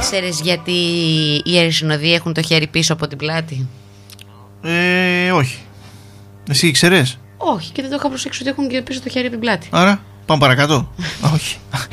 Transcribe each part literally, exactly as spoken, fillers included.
Ήξερες γιατί οι αεροσυνοδοί έχουν το χέρι πίσω από την πλάτη? Ε, όχι. Εσύ ήξερες? Όχι, και δεν το είχα προσέξει ότι έχουν και πίσω το χέρι από την πλάτη. Άρα, πάμε παρακάτω. Όχι.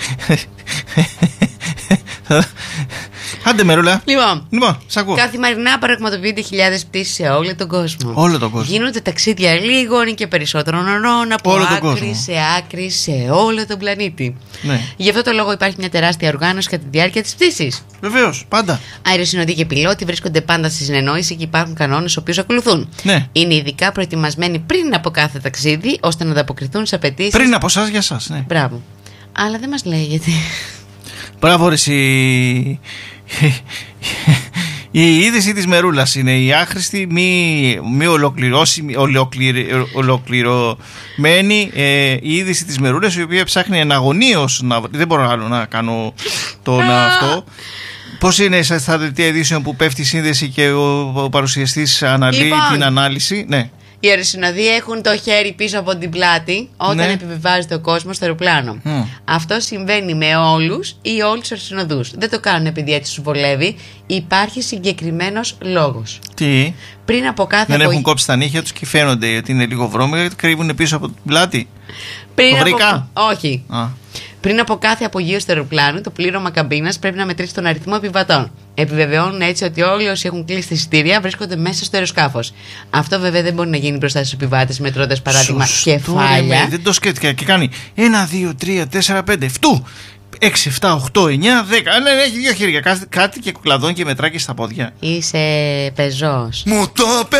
Άντε Μερούλα. Λοιπόν, λοιπόν σ' ακούω. Καθημερινά πραγματοποιούνται χιλιάδες πτήσεις σε όλο τον κόσμο. Όλο τον κόσμο. Γίνονται ταξίδια λίγων και περισσότερων ωρών από Όλο τον άκρη κόσμο. σε άκρη σε όλο τον πλανήτη. Ναι. Γι' αυτό το λόγο υπάρχει μια τεράστια οργάνωση κατά τη διάρκεια της πτήσης. Βεβαίως, πάντα. Αεροσυνοδοί και πιλότοι βρίσκονται πάντα στη συνεννόηση και υπάρχουν κανόνες οι οποίους ακολουθούν. Ναι. Είναι ειδικά προετοιμασμένοι πριν από κάθε ταξίδι ώστε να ανταποκριθούν σε απαιτήσεις. Πριν από εσάς για εσάς, ναι. Μπράβο. Αλλά δεν μας λέει γιατί. Μπράβο ρε εσύ. Η είδηση της Μερούλας είναι η άχρηστη, μη, μη ολοκληρώσιμη, ολοκληρω, ολοκληρωμένη ε, η είδηση της Μερούλας, η οποία ψάχνει εναγωνίως να, δεν μπορώ άλλο να κάνω το να αυτό. Πώς είναι στα δελτία ειδήσεων που πέφτει η σύνδεση και ο, ο παρουσιαστής αναλύει λοιπόν, την ανάλυση? Ναι. Οι αεροσυνοδοί έχουν το χέρι πίσω από την πλάτη όταν ναι. επιβιβάζεται ο κόσμος στο αεροπλάνο. Mm. Αυτό συμβαίνει με όλους ή όλους τους αεροσυνοδούς. Δεν το κάνουν επειδή έτσι τους βολεύει. Υπάρχει συγκεκριμένος λόγος. Τι? Πριν από κάθε Δεν απο... έχουν κόψει τα νύχια τους και φαίνονται ότι είναι λίγο βρώμικα γιατί κρύβουν πίσω από την πλάτη. Πριν το βρήκα? Από... Όχι. Α. Πριν από κάθε απογείωση του αεροπλάνου, το πλήρωμα καμπίνας πρέπει να μετρήσει τον αριθμό επιβατών. Επιβεβαιώνουν έτσι ότι όλοι όσοι έχουν κλείσει τα εισιτήρια βρίσκονται μέσα στο αεροσκάφος. Αυτό βέβαια δεν μπορεί να γίνει μπροστά στους επιβάτες μετρώντας παράδειγμα Σωστό, κεφάλια. Ρε, δεν το σκέφτηκα και κάνει ένα, δύο, τρία, τέσσερα, πέντε, φτού, έξι, εφτά, οκτώ, εννιά, δέκα. Ναι, έχει δύο χέρια. Κάτι και κουκλαδών και μετράκι στα πόδια. Είσαι πεζός. Μου το